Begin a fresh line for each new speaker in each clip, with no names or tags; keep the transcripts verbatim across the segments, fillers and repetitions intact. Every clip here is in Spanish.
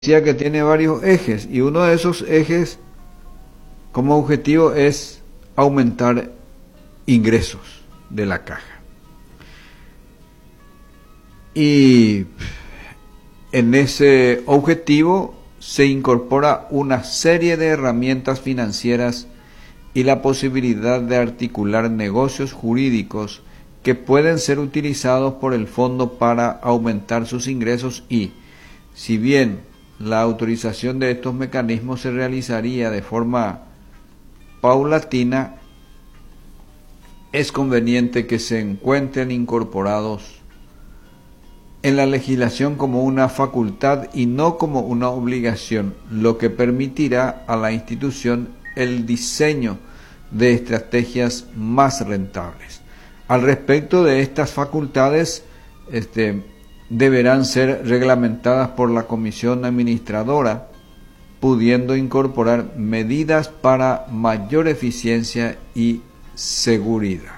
decía que tiene varios ejes y uno de esos ejes como objetivo es aumentar ingresos de la caja. Y en ese objetivo se incorpora una serie de herramientas financieras y la posibilidad de articular negocios jurídicos que pueden ser utilizados por el fondo para aumentar sus ingresos y, si bien la autorización de estos mecanismos se realizaría de forma paulatina, es conveniente que se encuentren incorporados en la legislación como una facultad y no como una obligación, lo que permitirá a la institución el diseño de estrategias más rentables. Al respecto de estas facultades, este, deberán ser reglamentadas por la comisión administradora, pudiendo incorporar medidas para mayor eficiencia y seguridad.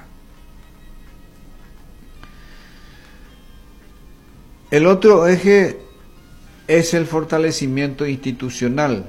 El otro eje es el fortalecimiento institucional.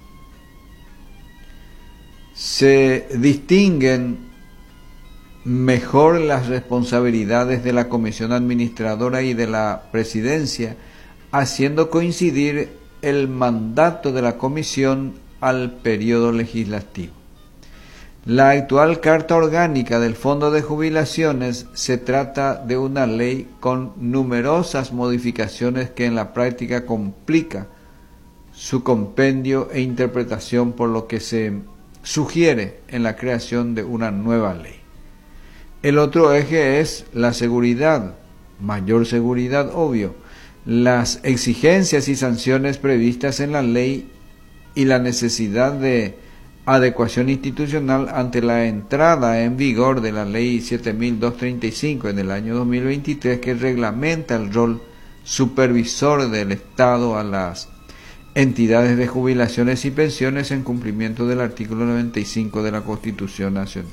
Se distinguen mejor las responsabilidades de la comisión administradora y de la presidencia, haciendo coincidir el mandato de la comisión al periodo legislativo. La actual Carta Orgánica del Fondo de Jubilaciones se trata de una ley con numerosas modificaciones que en la práctica complica su compendio e interpretación, por lo que se sugiere en la creación de una nueva ley. El otro eje es la seguridad, mayor seguridad, obvio, las exigencias y sanciones previstas en la ley y la necesidad de adecuación institucional ante la entrada en vigor de la Ley siete mil doscientos treinta y cinco en el año dos mil veintitrés, que reglamenta el rol supervisor del Estado a las entidades de jubilaciones y pensiones en cumplimiento del artículo noventa y cinco de la Constitución Nacional.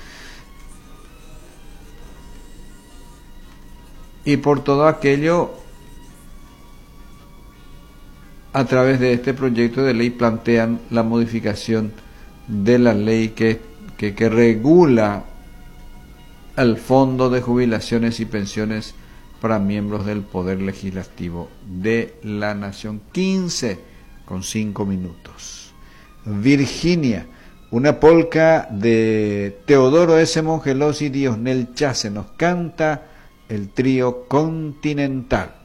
Y por todo aquello, a través de este proyecto de ley plantean la modificación de la ley que, que, que regula el Fondo de Jubilaciones y Pensiones para miembros del Poder Legislativo de la Nación. quince con cinco minutos. Virginia, una polca de Teodoro S. Mongelos y Diosnel Chase, nos canta el trío Continental.